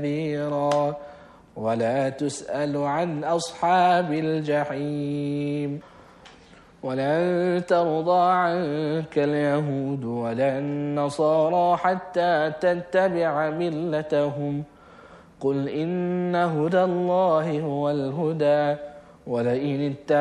نذيرا ولا تسأل عن أصحاب الجحيم ولن ترضى عنك اليهود ولا النصارى حتى تتبع ملتهم قل إن هدى الله هو الهدى ولئن اتبعت